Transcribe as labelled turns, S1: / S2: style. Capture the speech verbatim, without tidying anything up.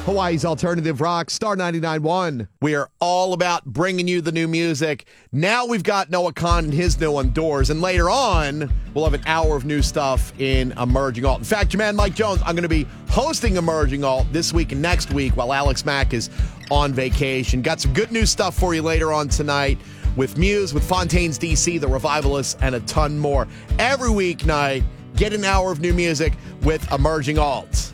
S1: Hawaii's Alternative Rock, Star ninety-nine point one. We are all about bringing you the new music. Now we've got Noah Kahn and his new one, Doors. And later on, we'll have an hour of new stuff in Emerging Alt. In fact, your man Mike Jones, I'm going to be hosting Emerging Alt this week and next week while Alex Mack is on vacation. Got some good new stuff for you later on tonight with Muse, with Fontaines D C, The Revivalists, and a ton more. Every weeknight, get an hour of new music with Emerging Alt.